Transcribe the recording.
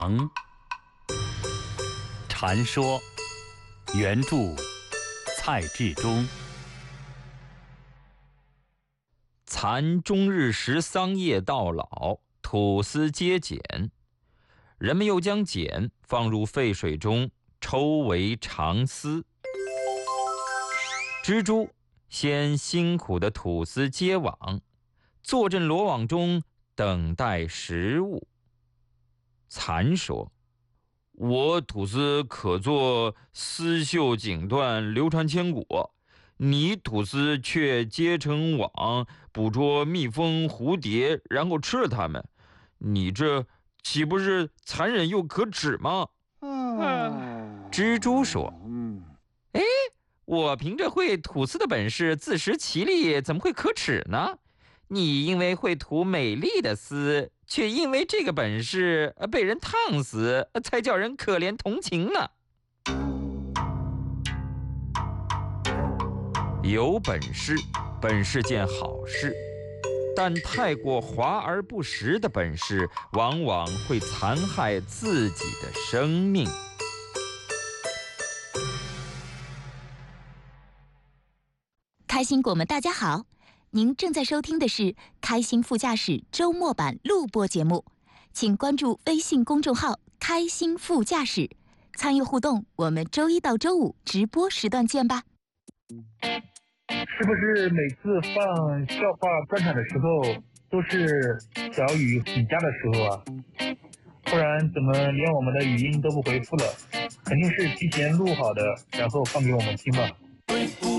传说，原著蔡志忠。 蚕终日食桑叶到老，吐丝皆茧。人们又将茧放入沸水中，抽为长丝。蜘蛛先辛苦地吐丝结网，坐镇罗网中等待食物。蚕说：“我吐丝可做丝绣锦缎，流传千古。你吐丝却结成网，捕捉蜜蜂、蝴蝶，然后吃了它们。你这岂不是残忍又可耻吗？”蜘蛛说：“哎，我凭着会吐丝的本事自食其力，怎么会可耻呢？你因为会吐美丽的丝，却因为这个本事被人烫死，才叫人可怜同情呢。”有本事本是件好事，但太过华而不实的本事，往往会残害自己的生命。 开心果们，大家好，您正在收听的是《开心副驾驶》周末版录播节目，请关注微信公众号“开心副驾驶”，参与互动。我们周一到周五直播时段见吧。 是不是每次放笑话专场的时候都是小雨请假的时候啊？不然怎么连我们的语音都不回复了？肯定是提前录好的，然后放给我们听吧。